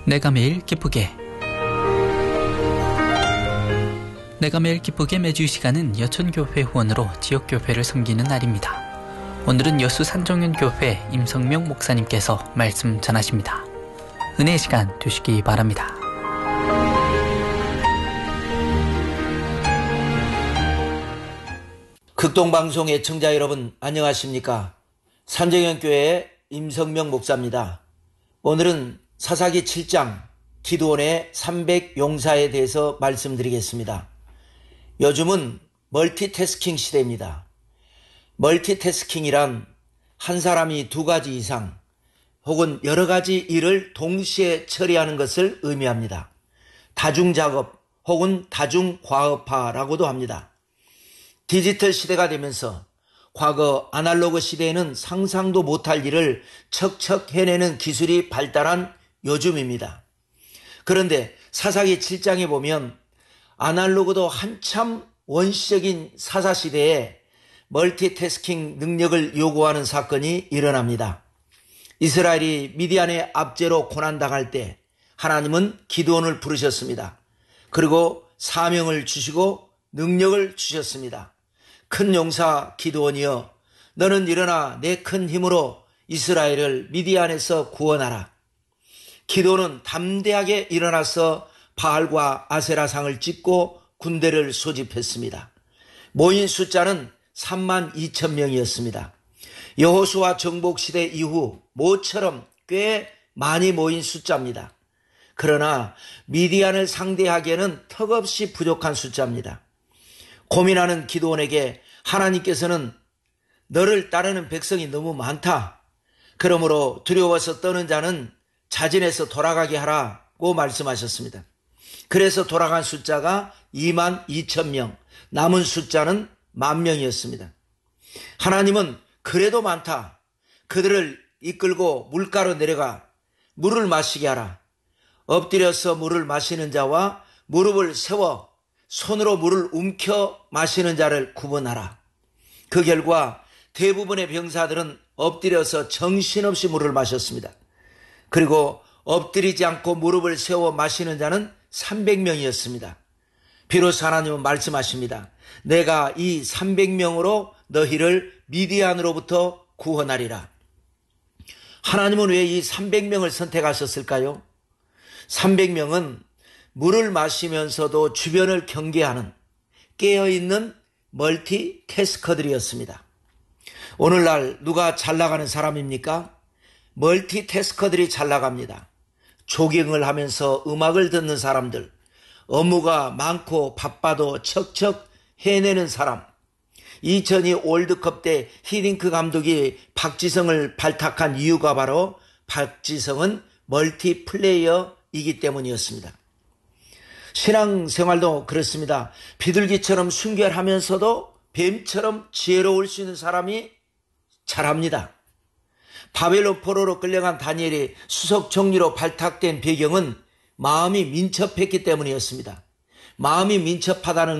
내가 매일 기쁘게. 내가 매일 기쁘게 매주 이 시간은 여천교회 후원으로 지역교회를 섬기는 날입니다. 오늘은 여수 산정연교회 임성명 목사님께서 말씀 전하십니다. 은혜의 시간 되시기 바랍니다. 극동방송 애청자 여러분 안녕하십니까? 산정연교회 임성명 목사입니다. 오늘은 사사기 7장 기드온의 300용사에 대해서 말씀드리겠습니다. 요즘은 멀티태스킹 시대입니다. 멀티태스킹이란 한 사람이 두 가지 이상 혹은 여러 가지 일을 동시에 처리하는 것을 의미합니다. 다중작업 혹은 다중과업화라고도 합니다. 디지털 시대가 되면서 과거 아날로그 시대에는 상상도 못할 일을 척척 해내는 기술이 발달한 요즘입니다. 그런데 사사기 7장에 보면 아날로그도 한참 원시적인 사사시대에 멀티태스킹 능력을 요구하는 사건이 일어납니다. 이스라엘이 미디안의 압제로 고난당할 때 하나님은 기드온을 부르셨습니다. 그리고 사명을 주시고 능력을 주셨습니다. 큰 용사 기드온이여, 너는 일어나 내 큰 힘으로 이스라엘을 미디안에서 구원하라. 기드온은 담대하게 일어나서 바알과 아세라상을 찍고 군대를 소집했습니다. 모인 숫자는 32,000명이었습니다. 여호수아 정복시대 이후 모처럼 꽤 많이 모인 숫자입니다. 그러나 미디안을 상대하기에는 턱없이 부족한 숫자입니다. 고민하는 기드온에게 하나님께서는 너를 따르는 백성이 너무 많다. 그러므로 두려워서 떠는 자는 자진해서 돌아가게 하라고 말씀하셨습니다. 그래서 돌아간 숫자가 22,000명, 남은 숫자는 10,000명이었습니다. 하나님은 그래도 많다. 그들을 이끌고 물가로 내려가 물을 마시게 하라. 엎드려서 물을 마시는 자와 무릎을 세워 손으로 물을 움켜 마시는 자를 구분하라. 그 결과 대부분의 병사들은 엎드려서 정신없이 물을 마셨습니다. 그리고 엎드리지 않고 무릎을 세워 마시는 자는 300명이었습니다. 비로소 하나님은 말씀하십니다. 내가 이 300명으로 너희를 미디안으로부터 구원하리라. 하나님은 왜 이 300명을 선택하셨을까요? 300명은 물을 마시면서도 주변을 경계하는 깨어있는 멀티태스커들이었습니다. 오늘날 누가 잘 나가는 사람입니까? 멀티태스커들이 잘 나갑니다. 조깅을 하면서 음악을 듣는 사람들, 업무가 많고 바빠도 척척 해내는 사람. 2002 월드컵 때 히딩크 감독이 박지성을 발탁한 이유가 바로 박지성은 멀티플레이어이기 때문이었습니다. 신앙생활도 그렇습니다. 비둘기처럼 순결하면서도 뱀처럼 지혜로울 수 있는 사람이 잘합니다. 바벨론 포로로 끌려간 다니엘이 수석 총리로 발탁된 배경은 마음이 민첩했기 때문이었습니다. 마음이 민첩하다는